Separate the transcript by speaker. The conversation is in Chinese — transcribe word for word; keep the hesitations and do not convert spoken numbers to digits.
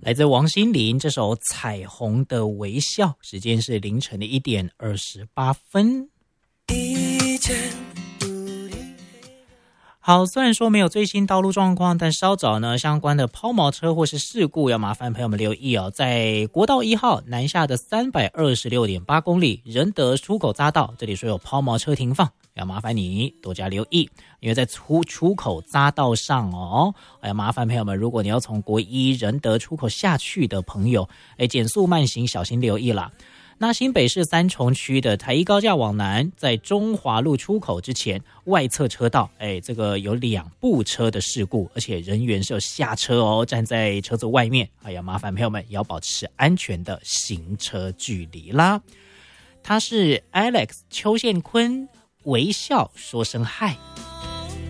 Speaker 1: 来自王心凌这首《彩虹的微笑》，时间是凌晨的一点二十八分。好，虽然说没有最新道路状况，但稍早呢相关的抛锚车或是事故要麻烦朋友们留意哦。在国道一号南下的三百二十六点八公里仁德出口匝道，这里说有抛锚车停放，要麻烦你多加留意，因为在出出口匝道上哦，要麻烦朋友们，如果你要从国一仁德出口下去的朋友，哎，减速慢行，小心留意啦。那新北市三重区的台一高架往南，在中华路出口之前外侧车道，哎，这个有两部车的事故，而且人员是有下车哦，站在车子外面，哎呀，麻烦朋友们也要保持安全的行车距离啦。他是 Alex 邱宪坤，微笑说声嗨。